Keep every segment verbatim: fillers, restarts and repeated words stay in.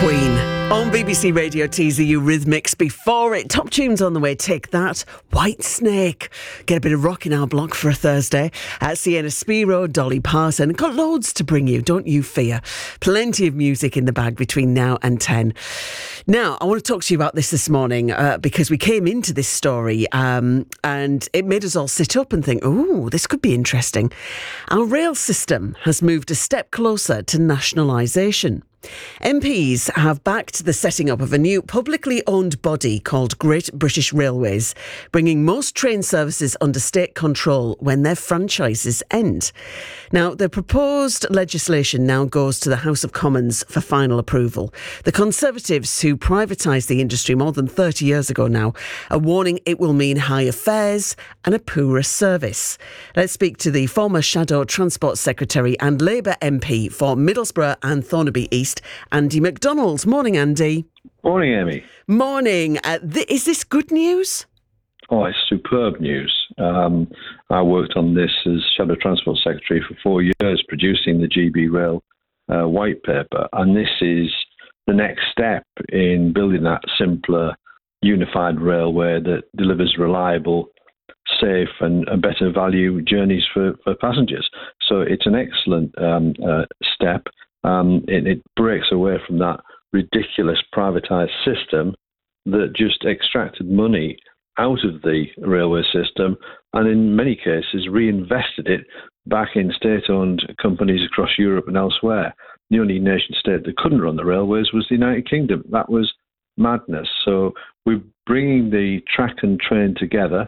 Queen on B B C Radio T Z U Rhythmics. Before it, top tunes on the way. Take that, Whitesnake. Get a bit of rock in our block for a Thursday. At Sienna Spiro, Dolly Parton. Got loads to bring you, don't you fear. Plenty of music in the bag between now and ten. Now, I want to talk to you about this this morning uh, because we came into this story um, and it made us all sit up and think, ooh, this could be interesting. Our rail system has moved a step closer to nationalisation. M Ps have backed the setting up of a new publicly owned body called Great British Railways, bringing most train services under state control when their franchises end. Now, the proposed legislation now goes to the House of Commons for final approval. The Conservatives, who privatised the industry more than thirty years ago now, are warning it will mean higher fares and a poorer service. Let's speak to the former Shadow Transport Secretary and Labour M P for Middlesbrough and Thornaby East, Andy McDonald. Morning, Andy. Morning, Amy. Morning. Uh, th- is this good news? Oh, it's superb news. Um, I worked on this as Shadow Transport Secretary for four years, producing the G B Rail uh, white paper, and this is the next step in building that simpler, unified railway that delivers reliable, safe and, and better value journeys for, for passengers. So it's an excellent um, uh, step. Um, it, it breaks away from that ridiculous privatised system that just extracted money out of the railway system and in many cases reinvested it back in state-owned companies across Europe and elsewhere. The only nation state that couldn't run the railways was the United Kingdom. That was madness. So we're bringing the track and train together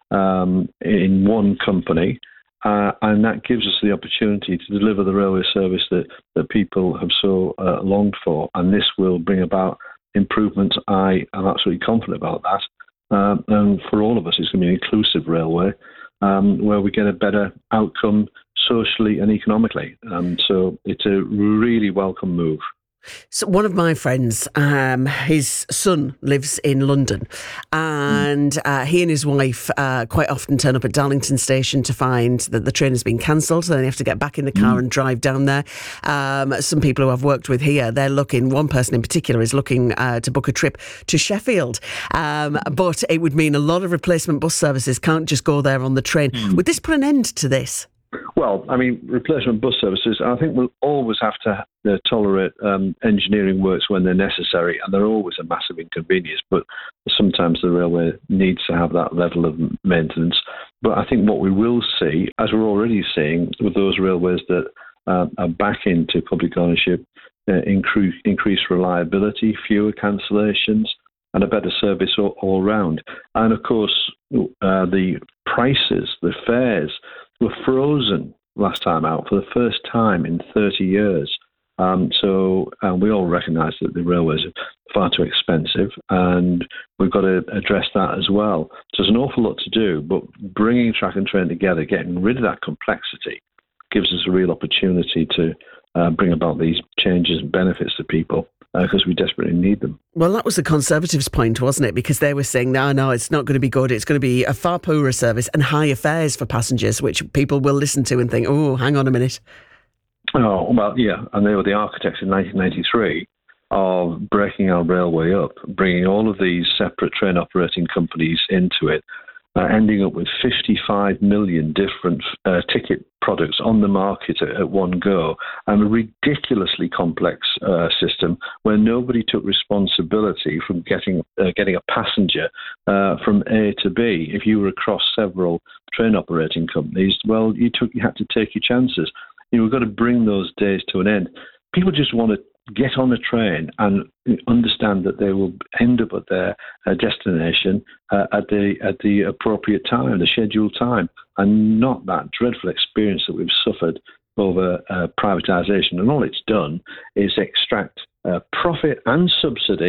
um, in one company. Uh, and that gives us the opportunity to deliver the railway service that, that people have so uh, longed for. And this will bring about improvements. I am absolutely confident about that. Um, and for all of us, it's going to be an inclusive railway um, where we get a better outcome socially and economically. Um, so it's a really welcome move. So one of my friends, um, his son lives in London, and uh, he and his wife uh, quite often turn up at Darlington Station to find that the train has been cancelled, so they have to get back in the car mm. and drive down there. Um, some people who I've worked with here, they're looking, one person in particular is looking uh, to book a trip to Sheffield, um, but it would mean a lot of replacement bus services can't just go there on the train. Mm. Would this put an end to this? Well, I mean, replacement bus services, I think we'll always have to uh, tolerate um, engineering works when they're necessary, and they're always a massive inconvenience, but sometimes the railway needs to have that level of maintenance. But I think what we will see, as we're already seeing with those railways that uh, are back into public ownership, uh, incre- increased reliability, fewer cancellations, and a better service all, all round. And of course, uh, the prices, the fares, were frozen last time out for the first time in thirty years. Um, so uh, we all recognise that the railways are far too expensive, and we've got to address that as well. So there's an awful lot to do, but bringing track and train together, getting rid of that complexity, gives us a real opportunity to uh, bring about these changes and benefits to people, because uh, we desperately need them. Well, that was the Conservatives' point, wasn't it? Because they were saying, no, no, it's not going to be good. It's going to be a far poorer service and higher fares for passengers, which people will listen to and think, oh, hang on a minute. Oh, well, yeah. And they were the architects in nineteen ninety-three of breaking our railway up, bringing all of these separate train operating companies into it, uh, ending up with fifty-five million different uh, ticket products on the market at, at one go, and a ridiculously complex uh, system where nobody took responsibility from getting uh, getting a passenger uh, from A to B. If you were across several train operating companies, well, you took you had to take your chances. You know, we've got to bring those days to an end. People just want to get on a train and understand that they will end up at their uh, destination uh, at the at the appropriate time, the scheduled time, and not that dreadful experience that we've suffered over uh, privatisation. And all it's done is extract uh, profit and subsidy